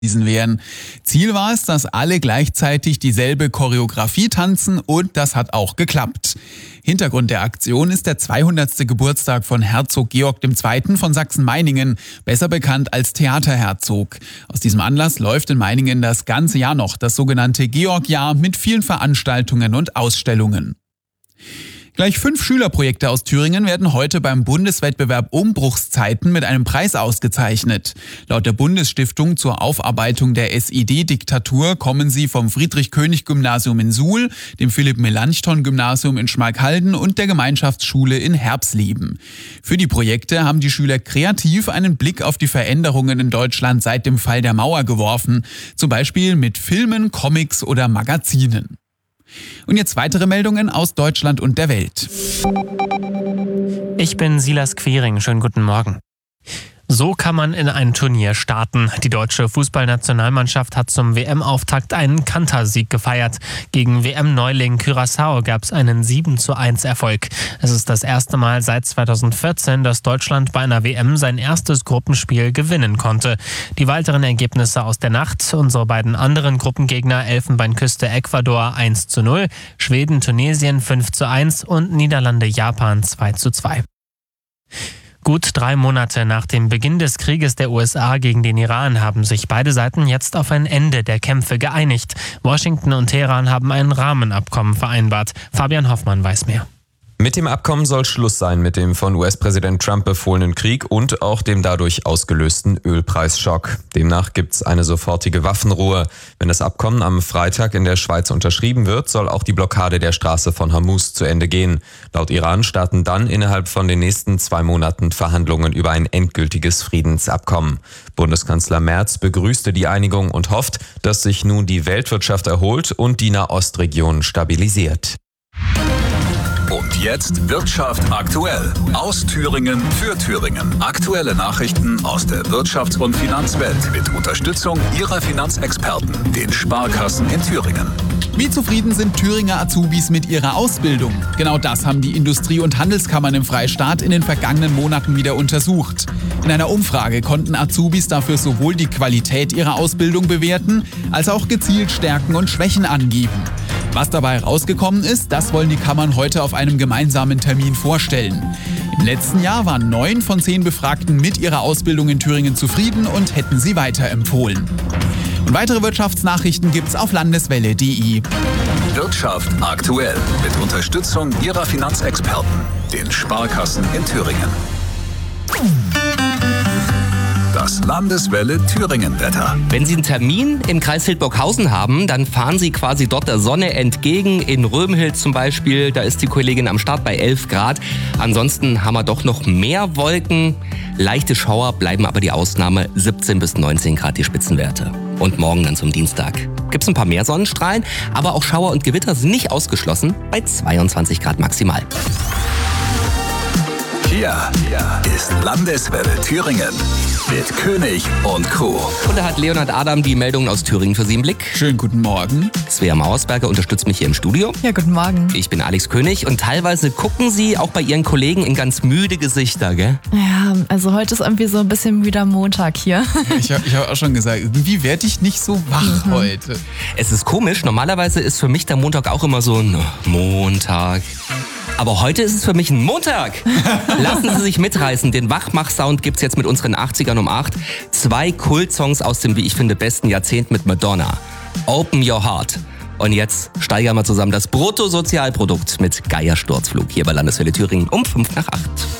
werden. Ziel war es, dass alle gleichzeitig dieselbe Choreografie tanzen und das hat auch geklappt. Hintergrund der Aktion ist der 200. Geburtstag von Herzog Georg II. Von Sachsen-Meiningen, besser bekannt als Theaterherzog. Aus diesem Anlass läuft in Meiningen das ganze Jahr noch das sogenannte Georg-Jahr mit vielen Veranstaltungen und Ausstellungen. Gleich 5 Schülerprojekte aus Thüringen werden heute beim Bundeswettbewerb Umbruchszeiten mit einem Preis ausgezeichnet. Laut der Bundesstiftung zur Aufarbeitung der SED-Diktatur kommen sie vom Friedrich-König-Gymnasium in Suhl, dem Philipp-Melanchthon-Gymnasium in Schmalkalden und der Gemeinschaftsschule in Herbsleben. Für die Projekte haben die Schüler kreativ einen Blick auf die Veränderungen in Deutschland seit dem Fall der Mauer geworfen, zum Beispiel mit Filmen, Comics oder Magazinen. Und jetzt weitere Meldungen aus Deutschland und der Welt. Ich bin Silas Quering, schönen guten Morgen. So kann man in ein Turnier starten. Die deutsche Fußballnationalmannschaft hat zum WM-Auftakt einen Kantersieg gefeiert. Gegen WM-Neuling Curaçao gab es einen 7:1 Erfolg. Es ist das erste Mal seit 2014, dass Deutschland bei einer WM sein erstes Gruppenspiel gewinnen konnte. Die weiteren Ergebnisse aus der Nacht: unsere beiden anderen Gruppengegner Elfenbeinküste Ecuador 1:0, Schweden Tunesien 5:1 und Niederlande Japan 2:2. Gut 3 Monate nach dem Beginn des Krieges der USA gegen den Iran haben sich beide Seiten jetzt auf ein Ende der Kämpfe geeinigt. Washington und Teheran haben ein Rahmenabkommen vereinbart. Fabian Hoffmann weiß mehr. Mit dem Abkommen soll Schluss sein mit dem von US-Präsident Trump befohlenen Krieg und auch dem dadurch ausgelösten Ölpreisschock. Demnach gibt's eine sofortige Waffenruhe. Wenn das Abkommen am Freitag in der Schweiz unterschrieben wird, soll auch die Blockade der Straße von Hormuz zu Ende gehen. Laut Iran starten dann innerhalb von den nächsten 2 Monaten Verhandlungen über ein endgültiges Friedensabkommen. Bundeskanzler Merz begrüßte die Einigung und hofft, dass sich nun die Weltwirtschaft erholt und die Nahostregion stabilisiert. Und jetzt Wirtschaft aktuell. Aus Thüringen für Thüringen. Aktuelle Nachrichten aus der Wirtschafts- und Finanzwelt mit Unterstützung Ihrer Finanzexperten, den Sparkassen in Thüringen. Wie zufrieden sind Thüringer Azubis mit ihrer Ausbildung? Genau das haben die Industrie- und Handelskammern im Freistaat in den vergangenen Monaten wieder untersucht. In einer Umfrage konnten Azubis dafür sowohl die Qualität ihrer Ausbildung bewerten, als auch gezielt Stärken und Schwächen angeben. Was dabei rausgekommen ist, das wollen die Kammern heute auf einem gemeinsamen Termin vorstellen. Im letzten Jahr waren 9 von 10 Befragten mit ihrer Ausbildung in Thüringen zufrieden und hätten sie weiterempfohlen. Und weitere Wirtschaftsnachrichten gibt's auf landeswelle.de. Wirtschaft aktuell mit Unterstützung Ihrer Finanzexperten, den Sparkassen in Thüringen. Das Landeswelle Thüringen-Wetter. Wenn Sie einen Termin im Kreis Hildburghausen haben, dann fahren Sie quasi dort der Sonne entgegen. In Römhild zum Beispiel, da ist die Kollegin am Start bei 11 Grad. Ansonsten haben wir doch noch mehr Wolken. Leichte Schauer bleiben aber die Ausnahme. 17 bis 19 Grad die Spitzenwerte. Und morgen dann zum Dienstag gibt's ein paar mehr Sonnenstrahlen, aber auch Schauer und Gewitter sind nicht ausgeschlossen bei 22 Grad maximal. Hier ist Landeswelle Thüringen mit König und Co. Und da hat Leonhard Adam die Meldungen aus Thüringen für Sie im Blick. Schönen guten Morgen. Svea Mauersberger unterstützt mich hier im Studio. Ja, guten Morgen. Ich bin Alex König und teilweise gucken Sie auch bei Ihren Kollegen in ganz müde Gesichter, gell? Ja, also heute ist irgendwie so ein bisschen müder Montag hier. Ich hab auch schon gesagt, irgendwie werde ich nicht so wach heute. Es ist komisch, normalerweise ist für mich der Montag auch immer so ein Montag. Aber heute ist es für mich ein Montag. Lassen Sie sich mitreißen. Den Wachmach-Sound gibt's jetzt mit unseren 80ern um 8. 2 Kultsongs aus dem, wie ich finde, besten Jahrzehnt mit Madonna. Open Your Heart. Und jetzt steigern wir zusammen das Bruttosozialprodukt mit Geier Sturzflug hier bei Landeswelle Thüringen um 5 nach 8.